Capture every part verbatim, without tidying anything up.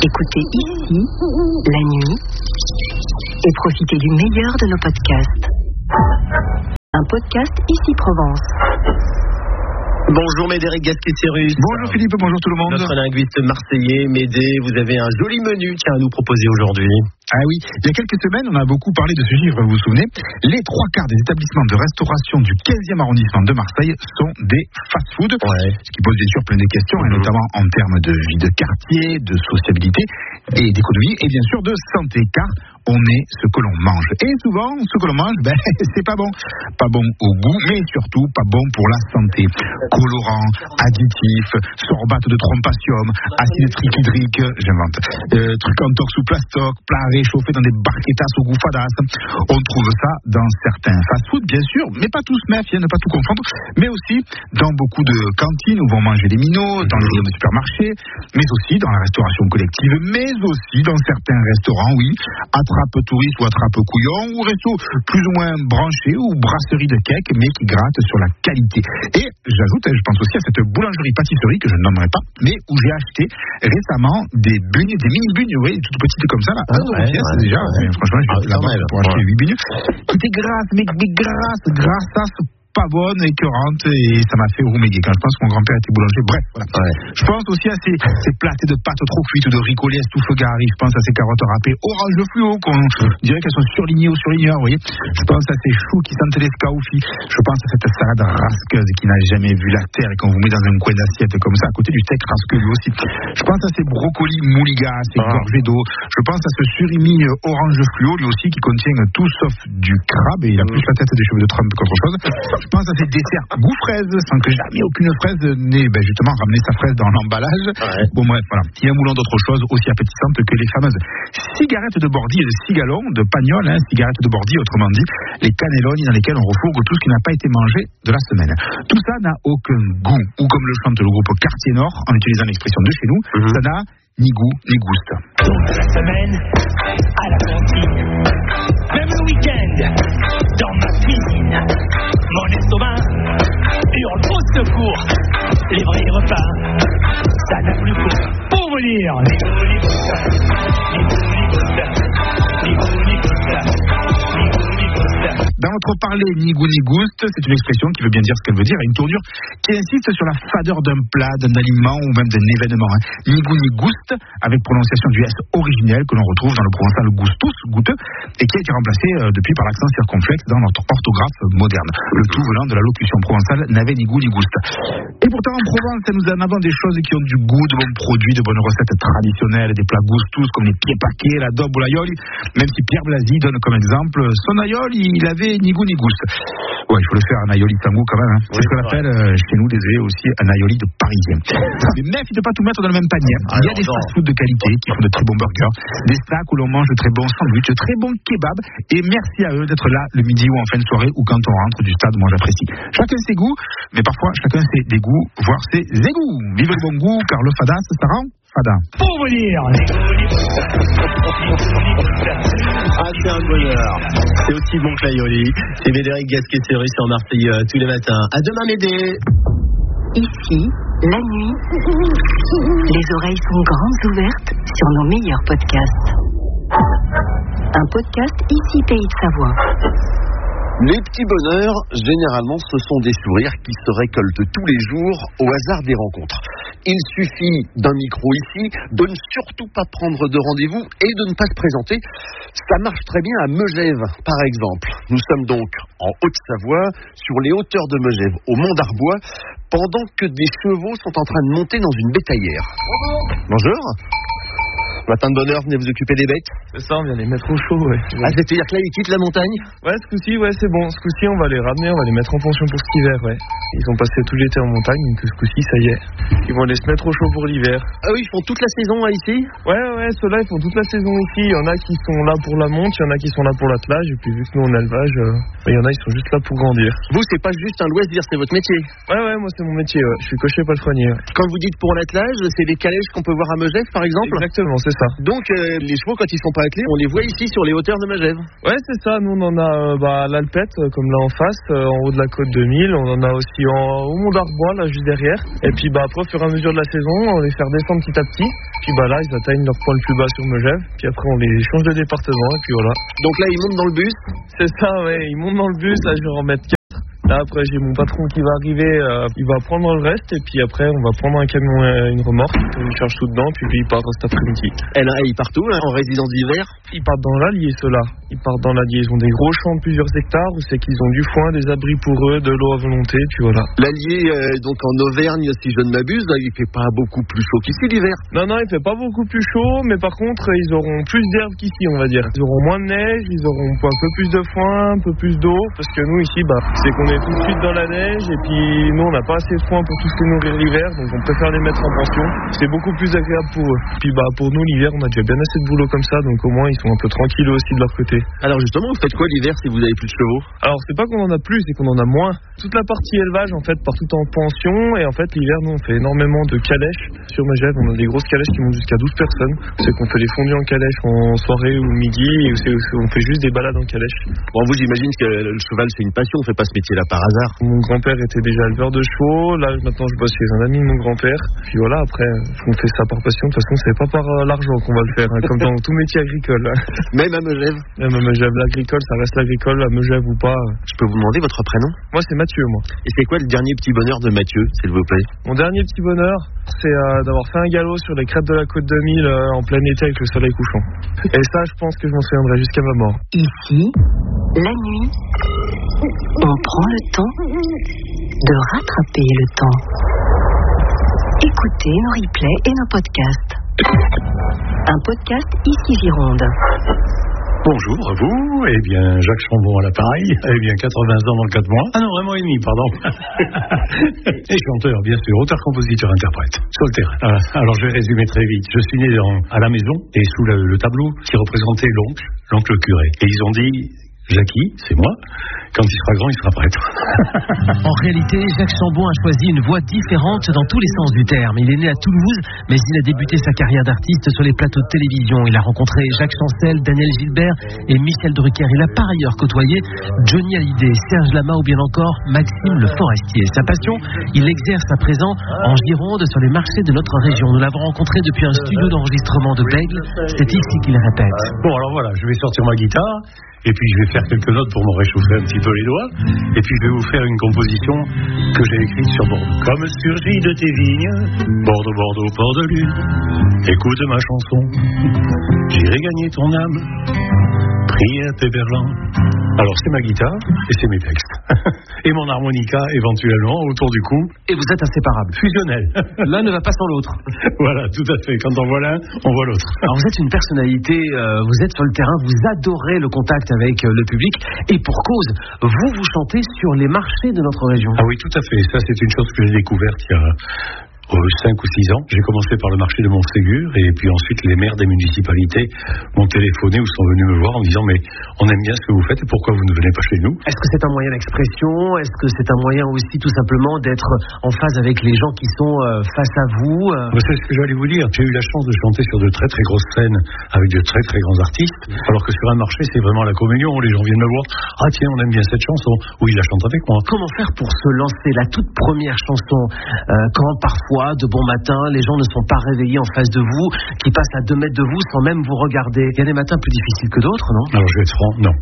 Écoutez ici, la nuit, et profitez du meilleur de nos podcasts. Un podcast Ici Provence. Bonjour Médéric Gasquet-Cyrus. Bonjour Philippe, bonjour tout le monde. Notre linguiste marseillais, Médé, vous avez un joli menu tiens, à nous proposer aujourd'hui. Ah oui, il y a quelques semaines, on a beaucoup parlé de ce chiffre, vous vous souvenez. Les trois quarts des établissements de restauration du quinzième arrondissement de Marseille sont des fast-food. Ouais. Ce qui pose bien sûr plein de questions, mmh. et notamment en termes de vie de quartier, de sociabilité et d'économie, et bien sûr de santé, car on est ce que l'on mange. Et souvent, ce que l'on mange, ben, c'est pas bon. Pas bon au goût, mais surtout pas bon pour la santé. Colorants, additifs, sorbates de trompasium, acide trichlydrique, j'invente, euh, trucs en torse ou plastoc, plats réchauffés dans des barquetas au goût fadasse. On trouve ça dans certains fast-food, bien sûr, mais pas tous, mais ne pas tout confondre, mais aussi dans beaucoup de cantines où vont manger les minots, dans les rayons de supermarchés, mais aussi dans la restauration collective, mais aussi dans certains restaurants, oui, attrape touriste ou attrape couillon, ou resto plus ou moins branché, ou brasserie de cake, mais qui gratte sur la qualité. Et j'ajoute, je pense aussi à cette boulangerie-pâtisserie que je ne nommerai pas, mais où j'ai acheté récemment des bugnes, des mini-bugnes, oui, toutes petites comme ça, là, ah, ouais, pièce, ouais, déjà, ouais. Franchement, je vais ah, là-bas pour acheter huit bugnes, qui étaient grasses, mais, mais grasses, grasses, pas bonne, écœurante, et ça m'a fait rouméguer quand je pense que mon grand-père était boulanger. Bref, voilà. Ouais. Je pense aussi à ces, ces plâtés de pâtes trop cuites, de ricolet, tout gari. Je pense à ces carottes râpées orange fluo, qu'on dirait qu'elles sont surlignées ou surligneurs, vous voyez. Je pense à ces choux qui sentent les scaufis. Je pense à cette salade rasqueuse qui n'a jamais vu la terre et qu'on vous met dans un coin d'assiette comme ça, à côté du steak rasqueux lui aussi. Je pense à ces brocolis mouligas, ces ah. gorgées d'eau. Je pense à ce surimi orange fluo, lui aussi, qui contient tout sauf du crabe, et il a plus la tête des cheveux de Trump qu'autre chose. Je pense à ces desserts goût fraise, sans que jamais aucune fraise n'ait ben justement ramené sa fraise dans l'emballage. Ouais. Bon bref, voilà. Il y a un moulant d'autres choses aussi appétissantes que les fameuses cigarettes de Bordy et de cigalon, de Pagnol, hein, cigarettes de Bordy, autrement dit, les cannelloni dans lesquels on refourgue tout ce qui n'a pas été mangé de la semaine. Tout ça n'a aucun goût, ou comme le chante le groupe Quartier Nord, en utilisant l'expression de chez nous, mm-hmm. ça n'a ni goût ni gouste. Donc la semaine, à la cantine, même le week-end, dans ma cuisine, mon estomac hurle au secours. Les vrais repas, ça n'a plus cours. Pour vous dire, les goûts, les goustes, les goûts, les goustes, les goûts, les goustes, les goûts, les goustes. Dans notre parler ni goût ni gouste, c'est une expression qui veut bien dire ce qu'elle veut dire, et une tournure qui insiste sur la fadeur d'un plat, d'un aliment ou même d'un événement. Hein. Ni goût ni gouste, avec prononciation du S originel que l'on retrouve dans le provençal gustus, goûteux, et qui a été remplacé euh, depuis par l'accent circonflexe dans notre orthographe moderne. Le tout venant de la locution provençale n'avait ni goût ni gouste. Et pourtant en Provence, nous en avons des choses qui ont du goût, de bons produits, de bonnes recettes traditionnelles, des plats gustus comme les pieds paquets, la daube ou l'aioli, même si Pierre Blasi donne comme exemple son aioli, il avait ni goût ni gouste. Ouais, il faut le faire un aioli de tango quand même. Hein. C'est oui, ce qu'on appelle euh, chez nous, désolé, aussi un aioli de parisien. Mais méfie de pas tout mettre dans le même panier. Ah, il y a des fast-food de qualité qui font de très bons burgers, des snacks où l'on mange de très bons sandwichs, de très bons kebabs. Et merci à eux d'être là le midi ou en fin de soirée ou quand on rentre du stade. Moi, j'apprécie. Chacun ses goûts, mais parfois chacun ses dégoûts, voire ses égouts. Vive le bon goût, car le fada, ça rend fada. Pour vous dire, ah, c'est un bonheur. C'est aussi bon que l'aioli. C'est Médéric Gasquet-Cyrus sur Marseille euh, tous les matins. À demain, Médé. Ici, la nuit, les oreilles sont grandes ouvertes sur nos meilleurs podcasts. Un podcast Ici Pays de Savoie. Les petits bonheurs, généralement, ce sont des sourires qui se récoltent tous les jours au hasard des rencontres. Il suffit d'un micro ici, de ne surtout pas prendre de rendez-vous et de ne pas se présenter. Ça marche très bien à Megève, par exemple. Nous sommes donc en Haute-Savoie, sur les hauteurs de Megève, au Mont d'Arbois, pendant que des chevaux sont en train de monter dans une bétaillère. Bonjour. Matin de bonne heure, venez vous occuper des bêtes. C'est ça, on vient les mettre au chaud, ouais. Ah, c'est-à-dire que là, ils quittent la montagne? Ouais, ce coup-ci, ouais, c'est bon. Ce coup-ci, on va les ramener, on va les mettre en pension pour cet hiver, ouais. Ils ont passé tout l'été en montagne, donc ce coup-ci, ça y est. Ils vont aller se mettre au chaud pour l'hiver. Ah oui, ils font toute la saison, là, ici? Ouais, ouais, ceux-là, ils font toute la saison ici. Il y en a qui sont là pour la monte, il y en a qui sont là pour l'attelage, et puis vu que nous, on a l'élevage, euh, il y en a, ils sont juste là pour grandir. Vous, c'est pas juste un loisir, c'est votre métier? Ouais, ouais, moi, c'est mon métier, ouais. Je suis cocher palefrenier. Ouais. Quand vous dites pour l'attelage, c'est les calèches qu'on peut voir à Megève, par exemple? Exactement, c'est C'est ça. Donc euh, les chevaux, quand ils sont pas attelés, on les voit ici sur les hauteurs de Megève. Ouais, c'est ça. Nous, on en a euh, bah, à l'Alpette, euh, comme là en face, euh, en haut de la côte de Mille. On en a aussi en, au Mont d'Arbois, là, juste derrière. Et puis, bah, après, au fur et à mesure de la saison, on les fait redescendre petit à petit. Puis, bah, là, ils atteignent leur point le plus bas sur Megève. Puis après, on les change de département. Et puis voilà. Donc là, ils montent dans le bus. C'est ça, ouais. Ils montent dans le bus. Là, je vais en mettre quatre. Là, après, j'ai mon patron qui va arriver, euh, il va prendre le reste, et puis après, on va prendre un camion et une remorque, on y charge tout dedans, puis lui, il part cet après-midi. Et là, ils partent où, là, en résidence d'hiver? Ils partent dans l'Allier, ceux-là. Ils partent dans l'Allier. Ils ont des gros champs de plusieurs hectares, où c'est qu'ils ont du foin, des abris pour eux, de l'eau à volonté, puis voilà. L'Allier, euh, donc en Auvergne, si je ne m'abuse, là, il fait pas beaucoup plus chaud qu'ici l'hiver. Non, non, il fait pas beaucoup plus chaud, mais par contre, ils auront plus d'herbe qu'ici, on va dire. Ils auront moins de neige, ils auront un peu plus de foin, un peu plus d'eau, parce que nous, ici, bah, c'est qu'on est tout de suite dans la neige, et puis nous, on n'a pas assez de foin pour tout ce que nourrir l'hiver, donc on préfère les mettre en pension. C'est beaucoup plus agréable pour eux. Puis bah, pour nous, l'hiver, on a déjà bien assez de boulot comme ça, donc au moins, ils sont un peu tranquilles aussi de leur côté. Alors justement, vous faites quoi l'hiver si vous avez plus de chevaux? Alors, c'est pas qu'on en a plus, c'est qu'on en a moins. Toute la partie élevage, en fait, part tout en pension, et en fait, l'hiver, nous, on fait énormément de calèches. Sur Megève, on a des grosses calèches qui montent jusqu'à douze personnes. C'est qu'on fait les fondus en calèche en soirée ou le midi, et on fait juste des balades en calèche. Bon, vous, j'imagine que le cheval, c'est une passion, on fait pas ce métier-là par hasard. Mon grand-père était déjà éleveur de chevaux, là, maintenant, je bosse chez un ami de mon grand-père. Puis voilà, après, on fait ça par passion. De toute façon, c'est pas par euh, l'argent qu'on va le faire, hein, comme dans tout métier agricole. Même à Megève? Même à Megève, l'agricole, ça reste l'agricole, à Megève ou pas. Je peux vous demander votre prénom? Moi, c'est Mathieu, moi. Et c'est quoi le dernier petit bonheur de Mathieu, s'il vous plaît? Mon dernier petit bonheur, c'est euh, d'avoir fait un galop sur les crêtes de la côte de Mille euh, en plein été avec le soleil couchant. Et ça, je pense que je m'en souviendrai jusqu'à ma mort. Ici, la nuit, on prend le temps de rattraper le temps. Écoutez nos replays et nos podcasts. Un podcast ici Gironde. Bonjour à vous, eh bien Jacques Chambon à l'appareil, eh bien quatre-vingts ans dans le quatre mois, ah non vraiment et demi, pardon, et chanteur bien sûr, auteur, compositeur, interprète, sur le terrain. Euh, alors je vais résumer très vite, je suis né dans, à la maison et sous le, le tableau qui représentait l'oncle, l'oncle curé, et ils ont dit, Jackie, c'est moi, quand il sera grand, il sera prêtre. En réalité, Jacques Chambon a choisi une voie différente dans tous les sens du terme. Il est né à Toulouse, mais il a débuté sa carrière d'artiste sur les plateaux de télévision. Il a rencontré Jacques Chancel, Daniel Gilbert et Michel Drucker. Il a par ailleurs côtoyé Johnny Hallyday, Serge Lama ou bien encore Maxime Le Forestier. Sa passion, il l'exerce à présent en Gironde sur les marchés de notre région. Nous l'avons rencontré depuis un studio d'enregistrement de Bègle. C'est ici qu'il répète. Bon alors voilà, je vais sortir ma guitare. Et puis je vais faire quelques notes pour me réchauffer un petit peu les doigts. Et puis je vais vous faire une composition que j'ai écrite sur Bordeaux. Comme surgit de tes vignes, Bordeaux, Bordeaux, port de lune, écoute ma chanson, j'irai gagner ton âme, prier à Péberlan. Alors c'est ma guitare et c'est mes textes. Et mon harmonica éventuellement autour du cou. Et vous êtes inséparables. Fusionnels. L'un ne va pas sans l'autre. Voilà, tout à fait. Quand on voit l'un, on voit l'autre. Alors vous êtes une personnalité, euh, vous êtes sur le terrain, vous adorez le contact avec euh, le public. Et pour cause, vous, vous chantez sur les marchés de notre région. Ah oui, tout à fait. Ça, c'est une chose que j'ai découverte il y a cinq ou six ans. J'ai commencé par le marché de Montségur et puis ensuite les maires des municipalités m'ont téléphoné ou sont venus me voir en me disant mais on aime bien ce que vous faites et pourquoi vous ne venez pas chez nous? Est-ce que c'est un moyen d'expression? Est-ce que c'est un moyen aussi tout simplement d'être en phase avec les gens qui sont euh, face à vous? C'est ce que j'allais vous dire. J'ai eu la chance de chanter sur de très très grosses scènes avec de très très grands artistes, alors que sur un marché c'est vraiment la communion. Les gens viennent me voir, ah tiens on aime bien cette chanson, oui la chante avec moi. Comment faire pour se lancer la toute première chanson euh, quand parfois de bon matin, les gens ne sont pas réveillés en face de vous, qui passent à deux mètres de vous sans même vous regarder? Il y a des matins plus difficiles que d'autres, non? Alors je vais être franc, non.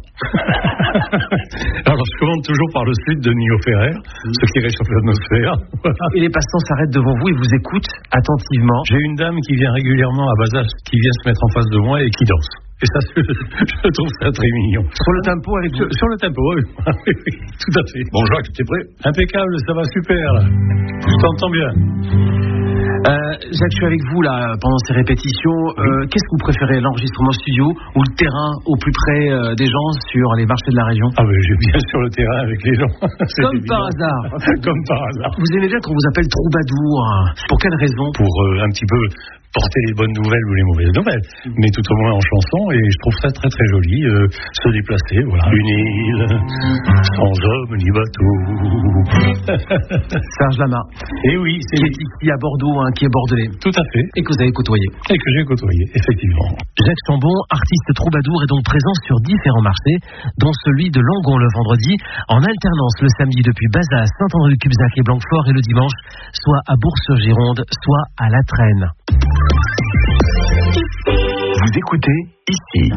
Alors je commande toujours par le sud de Nino Ferrer, mmh. ce qui réchauffe l'atmosphère. Voilà. Et les passants s'arrêtent devant vous et vous écoutent attentivement. J'ai une dame qui vient régulièrement à Bazas, qui vient se mettre en face de moi et qui danse. Et ça, je trouve ça très mignon. Sur le tempo avec vous? Sur, sur le tempo, oui. oui. Tout à fait. Bon, Jacques, t'es prêt? Impeccable, ça va super, là. Je t'entends bien. Euh, Jacques, je suis avec vous là pendant ces répétitions. Euh, oui. Qu'est-ce que vous préférez, l'enregistrement studio ou le terrain au plus près euh, des gens sur les marchés de la région? Ah ben j'ai bien sur le terrain avec les gens. Comme évident. Par hasard. Comme par hasard. Vous aimez bien qu'on vous appelle troubadour. Pour quelle raison? Pour euh, un petit peu porter les bonnes nouvelles ou les mauvaises nouvelles, mais tout au moins en chanson, et je trouve ça très très joli, euh, se déplacer, voilà. Une île, sans homme ni bateau. Serge Lama. Et oui, c'est qui est ici à Bordeaux, hein, qui est bordelais. Tout à fait. Et que vous avez côtoyé. Et que j'ai côtoyé, effectivement. Jacques Chambon, artiste troubadour, est donc présent sur différents marchés, dont celui de Langon le vendredi, en alternance le samedi depuis Bazas, Saint-André-du-Cubzac et Blanquefort, et le dimanche, soit à Bourg-sur-Gironde, soit à La Traîne. Vous écoutez ici.